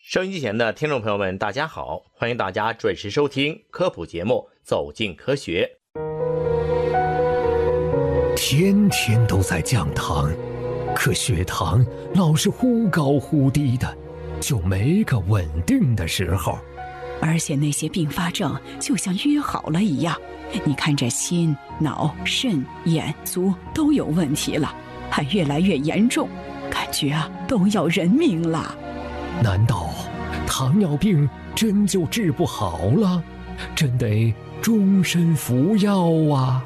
收音机前的听众朋友们，大家好，欢迎大家准时收听科普节目《走进科学》。 天天都在降糖，可血糖老是忽高忽低的，就没个稳定的时候。 而且那些并发症就像约好了一样，你看这心、脑、肾、眼、足都有问题了，还越来越严重，感觉都要人命了。 难道糖尿病真就治不好了？真得终身服药啊？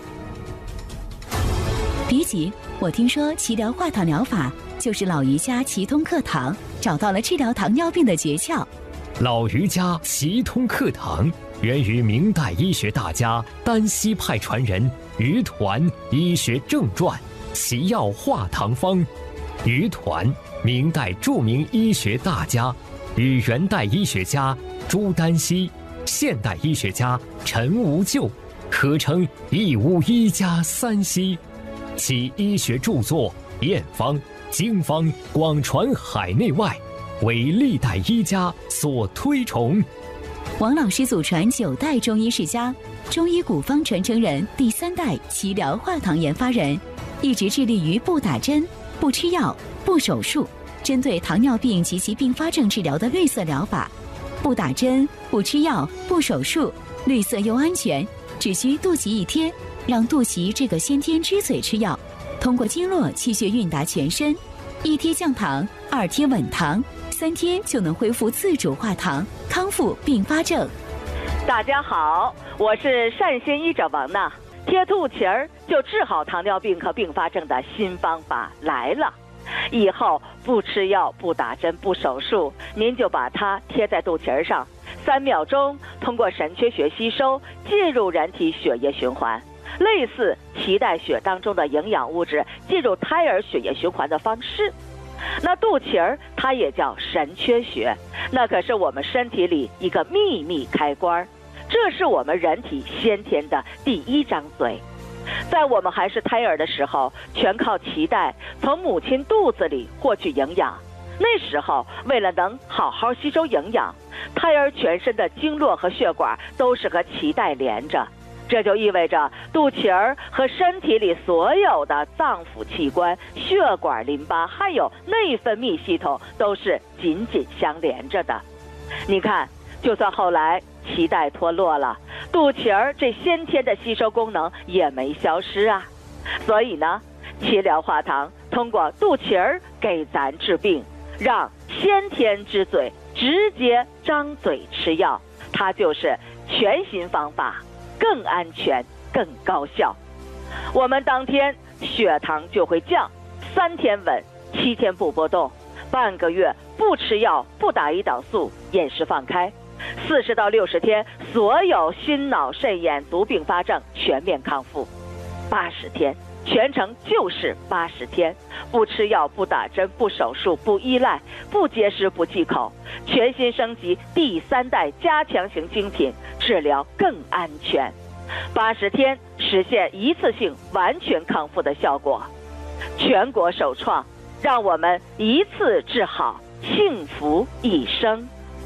别急，我听说齐疗化糖疗法就是老瑜伽齐通课堂找到了治疗糖尿病的诀窍。 老瑜伽齐通课堂源于明代医学大家丹溪派传人于团医学正传齐药化糖方。于团，明代著名医学大家，与元代医学家朱丹溪、现代医学家陈无咎合称一吴一家三溪，其医学著作验方、经方广传海内外，为历代医家所推崇。 王老师祖传9代中医世家，中医古方传承人，第3代齐疗化糖研发人，一直致力于不打针、不吃药、不手术，针对糖尿病及其并发症治疗的绿色疗法。不打针、不吃药、不手术，绿色又安全，只需肚脐一贴，让肚脐这个先天支嘴吃药，通过经络气血运达全身，一贴降糖，2贴稳糖，3天就能恢复自主化糖，康复并发症。 大家好，我是单心医者王娜。贴肚脐儿就治好糖尿病和并发症的新方法来了。以后不吃药、不打针、不手术，您就把它贴在肚脐儿上，3秒钟通过神阙穴吸收，进入人体血液循环，类似脐带血当中的营养物质进入胎儿血液循环的方式。那肚脐儿它也叫神阙穴，那可是我们身体里一个秘密开关，这是我们人体先天的第1张嘴。在我们还是胎儿的时候，全靠脐带从母亲肚子里获取营养。那时候为了能好好吸收营养，胎儿全身的经络和血管都是和脐带连着，这就意味着肚脐儿和身体里所有的脏腑器官、血管、淋巴还有内分泌系统都是紧紧相连着的。你看，就算后来脐带脱落了，肚脐儿这先天的吸收功能也没消失啊。所以呢，齐疗化糖通过肚脐儿给咱治病，让先天之嘴直接张嘴吃药，它就是全新方法，更安全更高效。我们当天血糖就会降，3天稳，7天不波动，半个月不吃药不打胰岛素，饮食放开，40到60天，所有心脑肾眼足并发症全面康复。80天，全程就是80天，不吃药不打针不手术不依赖不节食不忌口，全新升级第3代加强型精品，治疗更安全。80天实现一次性完全康复的效果，全国首创，让我们一次治好，幸福一生。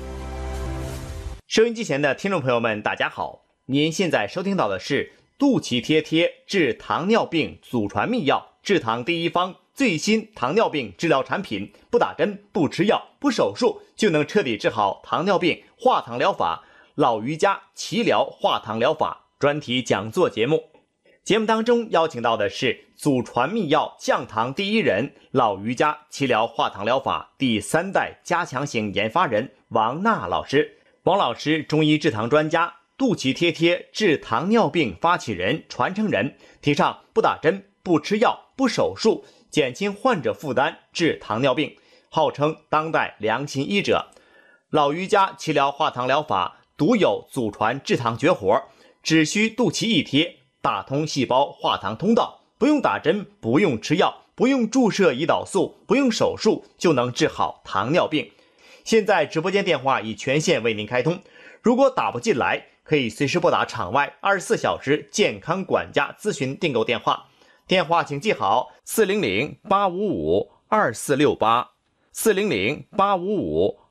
收音机前的听众朋友们，大家好，您现在收听到的是肚脐贴贴治糖尿病祖传秘药，治糖第1方，最新糖尿病治疗产品，不打针不吃药不手术就能彻底治好糖尿病，化糖疗法老瑜伽齐疗化糖疗法专题讲座节目。节目当中邀请到的是祖传秘药降糖第1人，老瑜伽齐疗化糖疗法第3代加强型研发人王娜老师。王老师中医治糖专家，肚脐贴贴治糖尿病发起人、传承人，提倡不打针不吃药不手术，减轻患者负担，治糖尿病，号称当代良心医者。老瑜伽齐疗化糖疗法独有祖传治糖绝活，只需肚脐一贴，打通细胞化糖通道，不用打针不用吃药不用注射胰岛素不用手术就能治好糖尿病。现在直播间电话已全线为您开通，如果打不进来，可以随时拨打场外24小时健康管家咨询订购电话，电话请记好400-855-2468 400-855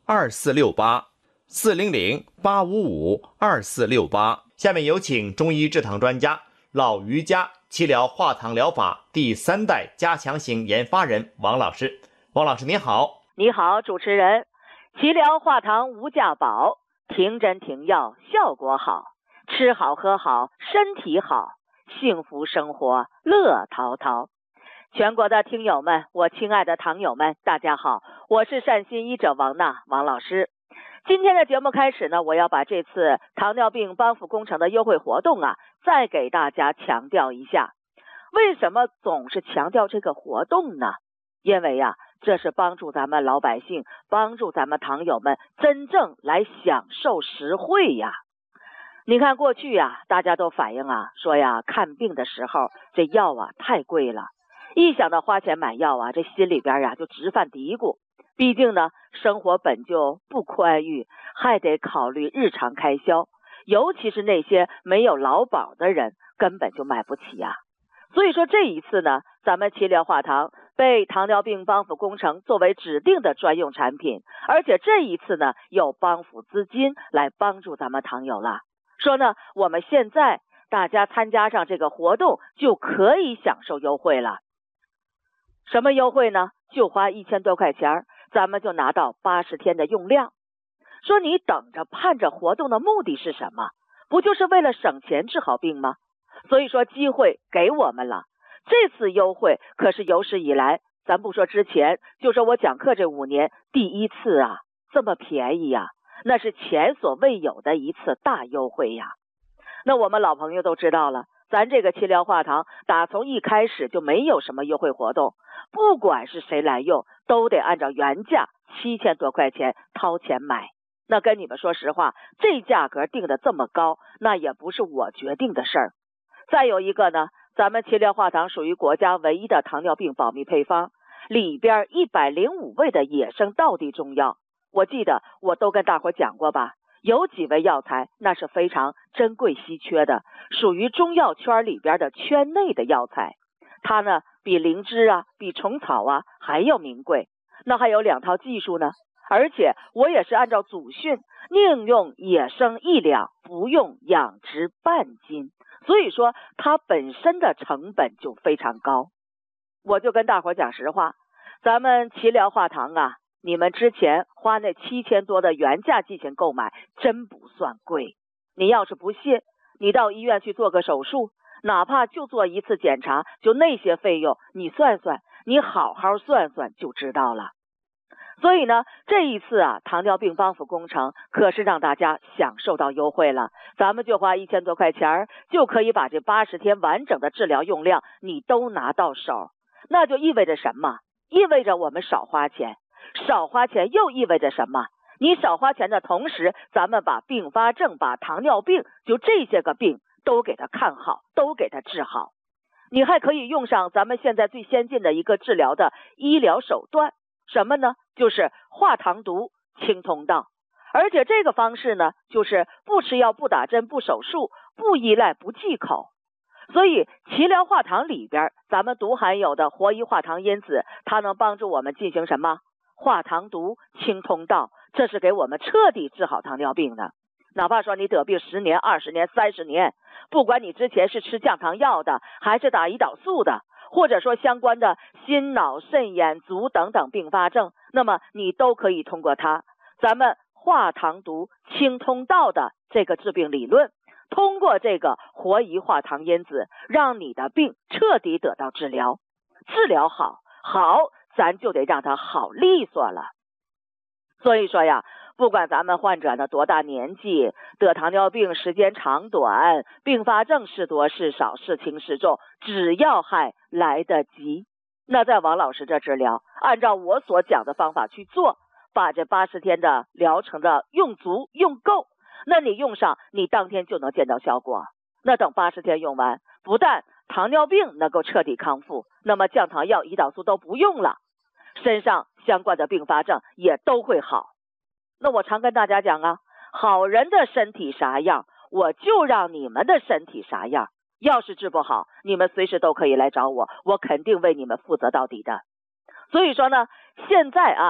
，400-855-2468。下面有请中医制糖专家、老瑜伽气疗化糖疗法第3代加强型研发人王老师。王老师您好。 你好，主持人。气疗化糖无价宝，停针停药效果好，吃好喝好身体好，幸福生活乐淘淘。全国的听友们，我亲爱的糖友们，大家好，我是善心医者王娜王老师。今天的节目开始呢，我要把这次糖尿病帮扶工程的优惠活动再给大家强调一下。为什么总是强调这个活动呢？因为这是帮助咱们老百姓，帮助咱们糖友们真正来享受实惠呀。你看过去大家都反映说看病的时候这药太贵了，一想到花钱买药这心里边就直犯嘀咕。毕竟呢，生活本就不宽裕，还得考虑日常开销，尤其是那些没有劳保的人，根本就买不起所以说这一次呢，咱们气疗化糖被糖尿病帮扶工程作为指定的专用产品，而且这一次呢，有帮扶资金来帮助咱们糖友了。说呢，我们现在大家参加上这个活动就可以享受优惠了。什么优惠呢？就花1000多块钱，咱们就拿到80天的用量。说你等着盼着活动的目的是什么？不就是为了省钱治好病吗？所以说机会给我们了。这次优惠可是有史以来，咱不说之前，就说我讲课这5年第一次这么便宜那是前所未有的一次大优惠那我们老朋友都知道了，咱这个气疗化糖打从一开始就没有什么优惠活动，不管是谁来用，都得按照原价7000多块钱掏钱买。那跟你们说实话，这价格定的这么高，那也不是我决定的事儿。再有一个呢，咱们气疗化糖属于国家唯一的糖尿病保密配方，里边105味的野生道地中药，我记得我都跟大伙讲过吧，有几味药材那是非常珍贵稀缺的，属于中药圈里边的圈内的药材，它呢比灵芝比虫草还要名贵。那还有2套技术呢，而且我也是按照祖训，宁用野生1两，不用养殖半斤，所以说它本身的成本就非常高。我就跟大伙讲实话，咱们气疗化糖你们之前花那7000多的原价进行购买，真不算贵。你要是不信，你到医院去做个手术，哪怕就做一次检查，就那些费用，你算算，你好好算算就知道了。所以呢，这一次糖尿病帮扶工程可是让大家享受到优惠了，咱们就花1000多块钱，就可以把这80天完整的治疗用量你都拿到手。那就意味着什么？意味着我们少花钱。少花钱又意味着什么？你少花钱的同时，咱们把并发症、把糖尿病，就这些个病都给它看好，都给它治好。你还可以用上咱们现在最先进的一个治疗的医疗手段，什么呢？就是化糖毒清通道。而且这个方式呢，就是不吃药、不打针、不手术、不依赖、不忌口。所以气疗化糖里边咱们独含有的活医化糖因子，它能帮助我们进行什么？化糖毒清通道，这是给我们彻底治好糖尿病的。哪怕说你得病10年、20年、30年，不管你之前是吃降糖药的，还是打胰岛素的，或者说相关的心脑肾眼足等等并发症，那么你都可以通过它咱们化糖毒清通道的这个治病理论，通过这个活医化糖因子，让你的病彻底得到治疗。治疗好，咱就得让它好利索了。所以说不管咱们患者的多大年纪，得糖尿病时间长短，并发症是多是少，是轻是重，只要还来得及，那在王老师这治疗，按照我所讲的方法去做，把这80天的疗程的用足用够，那你用上，你当天就能见到效果。那等80天用完，不但糖尿病能够彻底康复，那么降糖药、胰岛素都不用了，身上相关的并发症也都会好。那我常跟大家讲好人的身体啥样，我就让你们的身体啥样。要是治不好，你们随时都可以来找我，我肯定为你们负责到底的。所以说呢，现在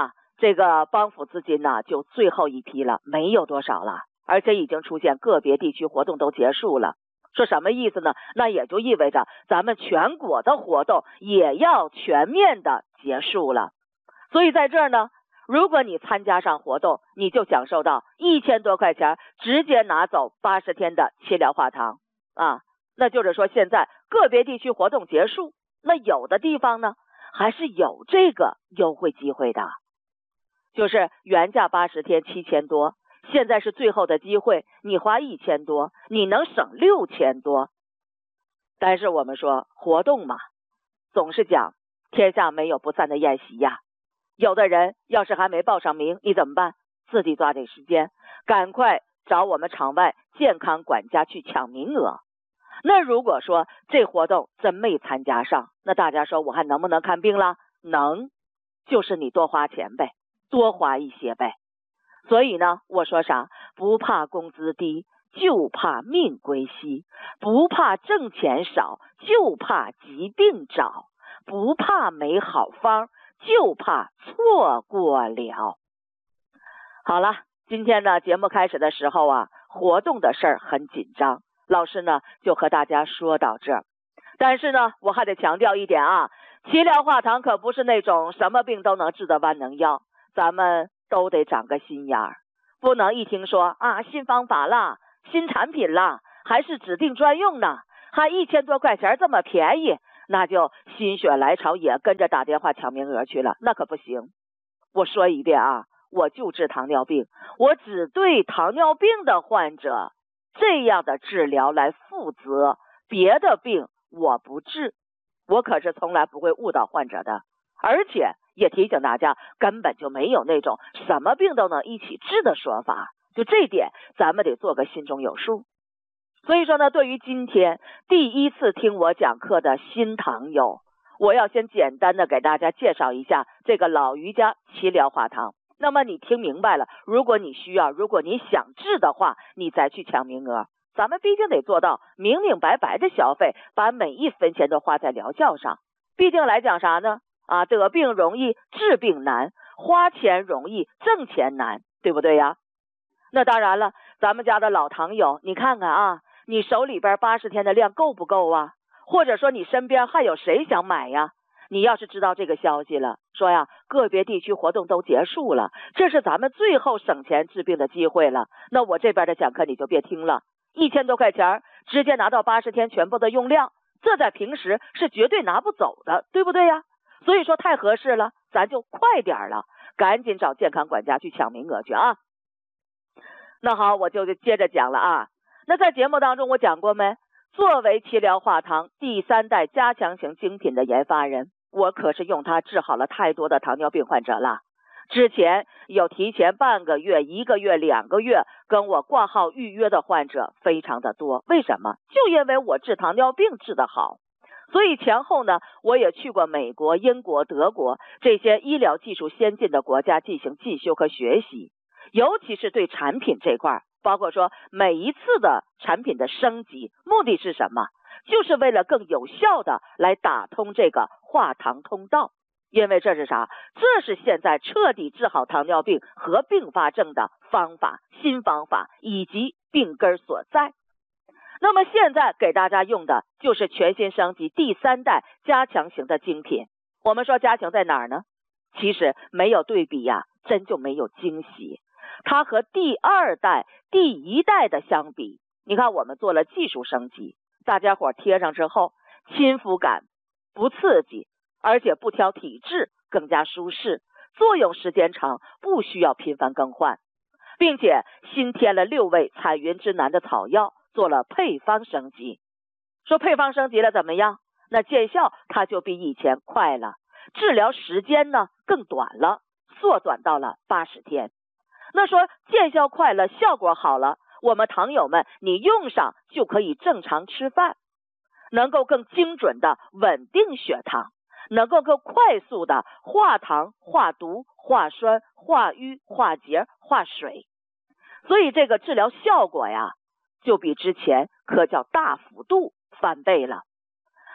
这个帮扶资金呢就最后一批了，没有多少了，而且已经出现个别地区活动都结束了。说什么意思呢？那也就意味着咱们全国的活动也要全面的结束了。所以在这儿呢，如果你参加上活动，你就享受到1000多块钱直接拿走80天的齐疗化糖啊。那就是说现在个别地区活动结束，那有的地方呢还是有这个优惠机会的，就是原价80天7000多，现在是最后的机会，你花1000多，你能省6000多。但是我们说活动嘛，总是讲天下没有不散的宴席呀。有的人要是还没报上名，你怎么办？自己抓紧时间，赶快找我们场外健康管家去抢名额。那如果说这活动真没参加上，那大家说我还能不能看病了？能，就是你多花钱呗，多花一些呗。所以呢，我说啥？不怕工资低，就怕命归西；不怕挣钱少，就怕疾病找；不怕没好方，就怕错过了。好了，今天呢节目开始的时候啊，活动的事儿很紧张，老师呢就和大家说到这儿。但是呢，我还得强调一点啊，齐疗化糖可不是那种什么病都能治的万能药，咱们都得长个心眼儿，不能一听说啊新方法啦，新产品啦，还是指定专用呢，还1000多块钱这么便宜，那就心血来潮也跟着打电话抢名额去了，那可不行。我说一遍啊，我就治糖尿病，我只对糖尿病的患者这样的治疗来负责，别的病我不治，我可是从来不会误导患者的。而且也提醒大家，根本就没有那种什么病都能一起治的说法，就这点咱们得做个心中有数。所以说呢，对于今天第一次听我讲课的新糖友，我要先简单的给大家介绍一下这个老瑜伽齐疗化糖。那么你听明白了，如果你需要，如果你想治的话，你再去抢名额。咱们毕竟得做到明明白白的消费，把每一分钱都花在疗效上。毕竟来讲啥呢？得病容易，治病难，花钱容易，挣钱难，对不对呀？那当然了，咱们家的老糖友，你看看啊，你手里边80天的量够不够啊？或者说你身边还有谁想买呀？你要是知道这个消息了，说呀个别地区活动都结束了，这是咱们最后省钱治病的机会了，那我这边的讲课你就别听了，1000多块钱直接拿到80天全部的用量，这在平时是绝对拿不走的，对不对呀？所以说太合适了，咱就快点了，赶紧找健康管家去抢名额去啊。那好，我就接着讲了啊。那在节目当中我讲过没？作为齐疗化糖第3代加强型精品的研发人，我可是用它治好了太多的糖尿病患者了。之前有提前半个月、1个月、2个月跟我挂号预约的患者非常的多，为什么？就因为我治糖尿病治得好。所以前后呢，我也去过美国、英国、德国这些医疗技术先进的国家进行进修和学习，尤其是对产品这块，包括说每一次的产品的升级，目的是什么？就是为了更有效的来打通这个化糖通道。因为这是啥？这是现在彻底治好糖尿病和并发症的方法、新方法以及病根所在。那么现在给大家用的就是全新升级第3代加强型的精品。我们说加强在哪儿呢？其实没有对比呀，真就没有惊喜。它和第2代、第1代的相比，你看我们做了技术升级，大家伙贴上之后，亲肤感不刺激，而且不挑体质，更加舒适，作用时间长，不需要频繁更换，并且新添了6味彩云之南的草药，做了配方升级。说配方升级了怎么样？那见效它就比以前快了，治疗时间呢更短了，缩短到了80天。那说见效快了，效果好了，我们糖友们你用上就可以正常吃饭，能够更精准的稳定血糖，能够更快速的化糖、化毒、化酸、化瘀、化结、化水。所以这个治疗效果呀，就比之前可叫大幅度翻倍了。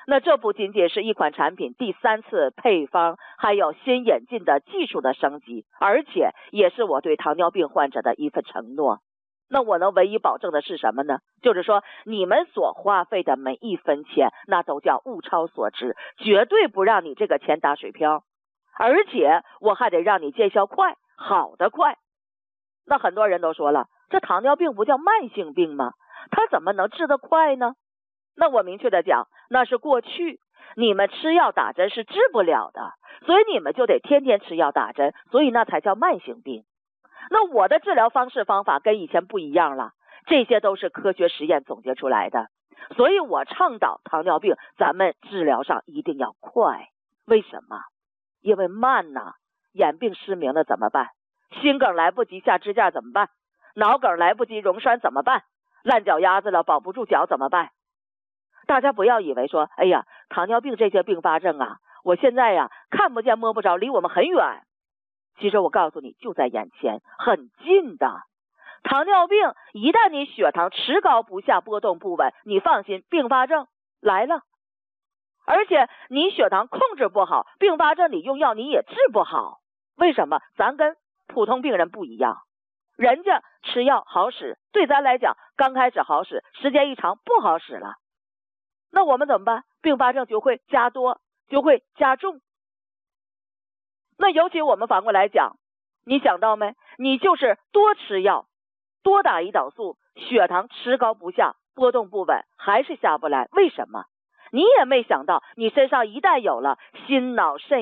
那这不仅仅是一款产品第3次配方，还有新引进的技术的升级，而且也是我对糖尿病患者的一份承诺。那我能唯一保证的是什么呢？就是说你们所花费的每一分钱，那都叫物超所值，绝对不让你这个钱打水漂，而且我还得让你见效快，好的快。那很多人都说了，这糖尿病不叫慢性病吗？它怎么能治得快呢？那我明确的讲，那是过去你们吃药打针是治不了的，所以你们就得天天吃药打针，所以那才叫慢性病。那我的治疗方式方法跟以前不一样了，这些都是科学实验总结出来的，所以我倡导糖尿病咱们治疗上一定要快。为什么？因为慢呢，眼病失明了怎么办？心梗来不及下支架怎么办？脑梗来不及溶栓怎么办？烂脚丫子了保不住脚怎么办？大家不要以为说，哎呀，糖尿病这些并发症啊，我现在呀看不见摸不着，离我们很远。其实我告诉你，就在眼前，很近的。糖尿病一旦你血糖持高不下，波动不稳，你放心，并发症来了。而且你血糖控制不好，并发症你用药你也治不好。为什么？咱跟普通病人不一样，人家吃药好使，对咱来讲刚开始好使，时间一长不好使了。那我们怎么办？并发症就会加多，就会加重。那尤其我们反过来讲，你想到没？你就是多吃药，多打胰岛素，血糖持高不下，波动不稳，还是下不来。为什么？你也没想到，你身上一旦有了心脑肾